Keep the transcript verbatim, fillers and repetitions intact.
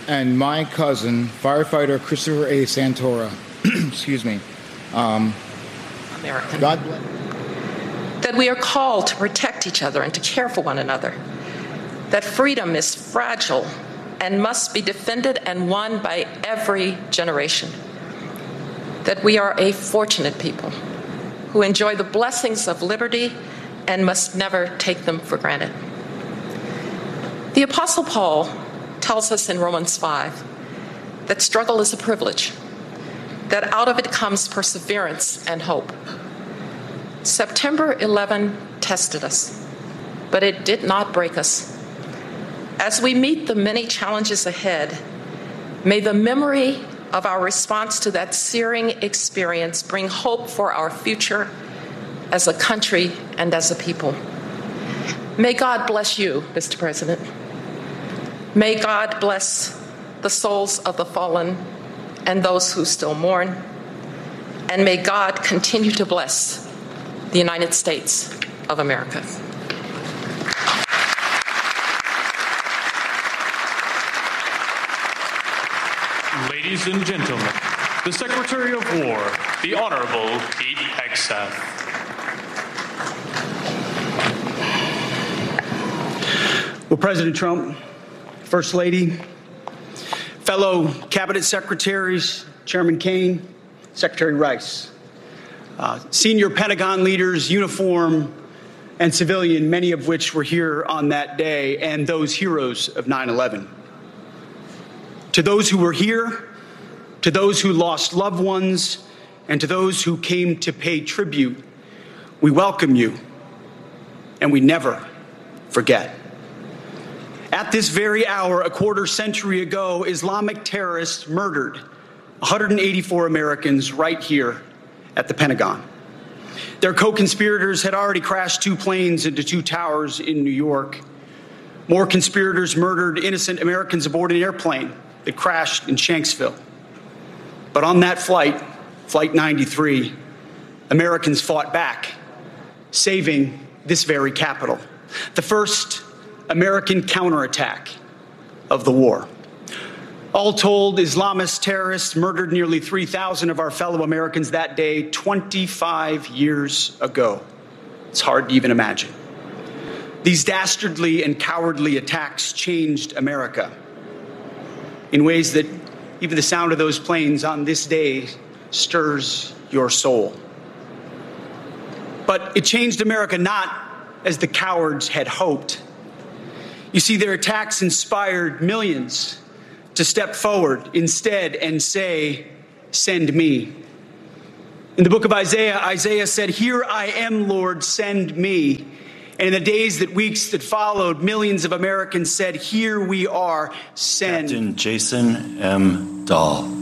and my cousin, firefighter Christopher A. Santora, excuse me, um, American. God bless. That we are called to protect each other and to care for one another. That freedom is fragile and must be defended and won by every generation. That we are a fortunate people who enjoy the blessings of liberty and must never take them for granted. The Apostle Paul tells us in Romans five that struggle is a privilege, that out of it comes perseverance and hope. September eleventh tested us, but it did not break us. As we meet the many challenges ahead, may the memory of our response to that searing experience bring hope for our future as a country and as a people. May God bless you, Mister President. May God bless the souls of the fallen and those who still mourn. And may God continue to bless the United States of America. Ladies and gentlemen, the Secretary of War, the Honorable Pete Hegseth. Well, President Trump, First Lady, fellow Cabinet Secretaries, Chairman Kaine, Secretary Rice, uh, senior Pentagon leaders, uniform and civilian, many of which were here on that day, and those heroes of nine eleven. To those who were here, to those who lost loved ones, and to those who came to pay tribute, we welcome you, and we never forget. At this very hour, a quarter century ago, Islamic terrorists murdered one hundred eighty-four Americans right here at the Pentagon. Their co-conspirators had already crashed two planes into two towers in New York. More conspirators murdered innocent Americans aboard an airplane that crashed in Shanksville. But on that flight, Flight ninety-three, Americans fought back, saving this very capital. The first American counterattack of the war. All told, Islamist terrorists murdered nearly three thousand of our fellow Americans that day, twenty-five years ago. It's hard to even imagine. These dastardly and cowardly attacks changed America in ways that even the sound of those planes on this day stirs your soul. But it changed America not as the cowards had hoped. You see, their attacks inspired millions to step forward instead and say, "Send me." In the book of Isaiah, Isaiah said, "Here I am, Lord, send me." And in the days that weeks that followed, millions of Americans said, "Here we are, send." Captain Jason M. Dahl.